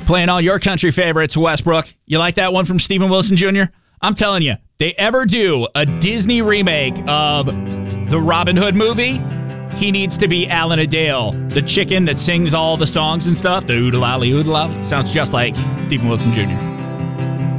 Playing all your country favorites, Westbrook. You like that one from Stephen Wilson Jr.? I'm telling you, they ever do a Disney remake of the Robin Hood movie, he needs to be Alan Adale, the chicken that sings all the songs and stuff. The oodalali, oodalali. Sounds just like Stephen Wilson Jr.